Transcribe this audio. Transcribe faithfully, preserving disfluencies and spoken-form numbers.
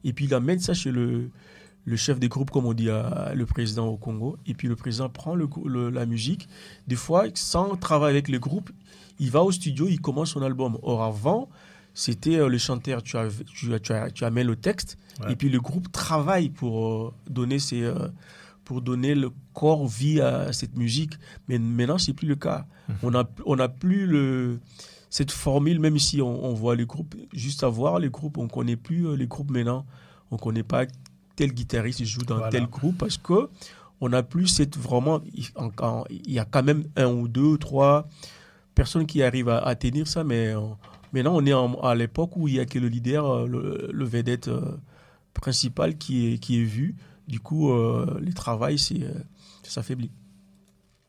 et puis il amène ça chez le, le chef des groupes, comme on dit, à, le président au Congo, et puis le président prend le, le, la musique, des fois, sans travailler avec le groupe, il va au studio, il commence son album. Or, avant, c'était euh, le chanteur, tu, as, tu, tu, as, tu amènes le texte, ouais. et puis le groupe travaille pour euh, donner ses... Euh, pour donner le corps, vie à cette musique. Mais maintenant, ce n'est plus le cas. Mmh. On n'a on a plus le, cette formule, même si on, on voit les groupes, juste à voir les groupes, on ne connaît plus les groupes maintenant. On ne connaît pas tel guitariste joue dans voilà. tel groupe parce qu'on n'a plus cette vraiment... Il y a quand même un ou deux, trois personnes qui arrivent à, à tenir ça, mais on, maintenant, on est en, à l'époque où il n'y a que le leader, le, le vedette euh, principal qui est, qui est vu. Du coup, euh, le travail, c'est, euh, ça s'affaiblit.